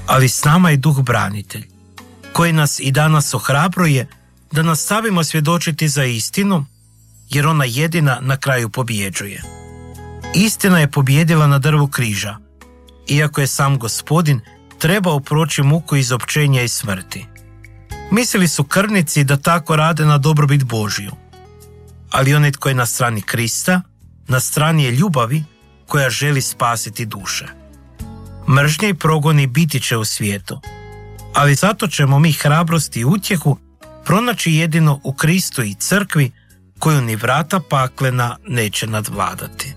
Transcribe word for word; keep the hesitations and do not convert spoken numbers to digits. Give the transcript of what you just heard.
ali s nama je Duh branitelj, koji nas i danas ohrabruje da nastavimo svjedočiti za istinu, jer ona jedina na kraju pobjeđuje. Istina je pobjedila na drvu križa, iako je sam Gospodin trebao proći muku izopćenja i smrti. Mislili su krvnici da tako rade na dobrobit Božju, ali onaj tko je na strani Krista, na strani je ljubavi koja želi spasiti duše. Mržnje i progoni biti će u svijetu, ali zato ćemo mi hrabrost i utjehu pronaći jedino u Kristu i crkvi, koju ni vrata paklena neće nadvladati.